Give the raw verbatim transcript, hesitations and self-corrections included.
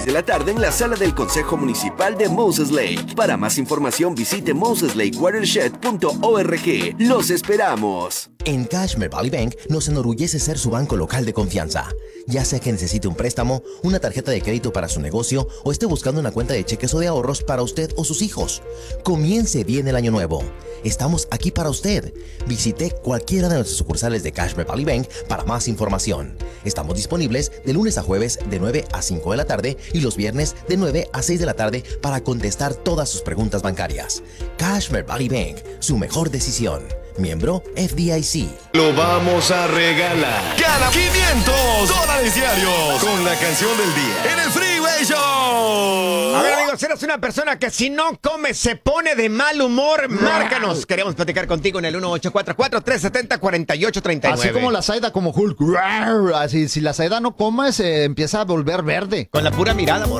de la tarde en la sala del Consejo Municipal de Moses Lake. Para más información visite moses lake watershed punto org. ¡Los esperamos! En Cashmere Valley Bank nos enorgullece ser su banco local de confianza. Ya sea que necesite un préstamo, una tarjeta de crédito para su negocio o esté buscando una cuenta de cheques o de ahorros para usted o sus hijos. Comience bien el año nuevo. Estamos aquí para usted. Visite cualquiera de nuestras sucursales de Cashmere Valley Bank para más información. Estamos disponibles de lunes a jueves de nueve a cinco de la tarde y los viernes de nueve a seis de la tarde para contestar todas sus preguntas bancarias. Cashmere Valley Bank, su mejor decisión. Miembro F D I C. Lo vamos a regalar. Gana quinientos dólares diarios con la canción del día en el Freeway Show. A ver, amigos, eres una persona que si no come se pone de mal humor. Márcanos. Queremos platicar contigo en el uno ocho cuatro cuatro, tres siete cero, cuatro ocho tres nueve. Así como la Zaida, como Hulk. Así, si la Zaida no come, se empieza a volver verde. Con la pura mirada, amor.